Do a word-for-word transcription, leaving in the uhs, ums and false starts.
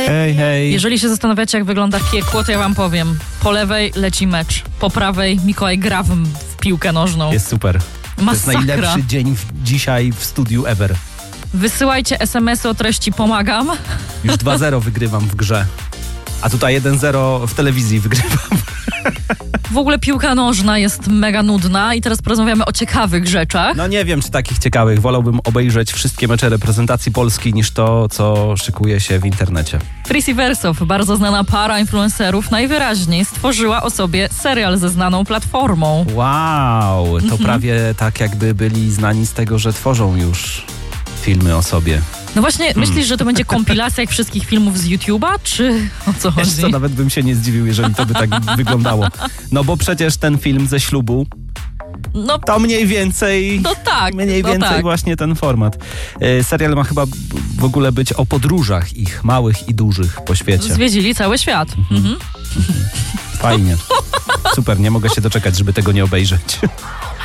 Hej, hej. Jeżeli się zastanawiacie, jak wygląda piekło, to ja wam powiem. Po lewej leci mecz, po prawej Mikołaj gra w, w piłkę nożną. Jest super. To Masakra. jest najlepszy dzień w, dzisiaj w studiu ever. Wysyłajcie es em esy o treści pomagam. Już dwa zero wygrywam w grze. A tutaj jeden zero w telewizji wygrywam. W ogóle piłka nożna jest mega nudna i teraz porozmawiamy o ciekawych rzeczach. No nie wiem, czy takich ciekawych. Wolałbym obejrzeć wszystkie mecze reprezentacji Polski niż to, co szykuje się w internecie. Frissi Versow, bardzo znana para influencerów, najwyraźniej stworzyła o sobie serial ze znaną platformą. Wow, to Mhm. prawie tak, jakby byli znani z tego, że tworzą już filmy o sobie. No właśnie, myślisz, że to będzie kompilacja jak wszystkich filmów z YouTube'a, czy o co Wiesz chodzi? co, nawet bym się nie zdziwił, jeżeli to by tak wyglądało. No bo przecież ten film ze ślubu, No, to mniej więcej... no tak, Mniej no więcej tak. właśnie ten format. E, serial ma chyba w ogóle być o podróżach ich, małych i dużych po świecie. Zwiedzili cały świat. Mhm. Fajnie. Super, nie mogę się doczekać, żeby tego nie obejrzeć.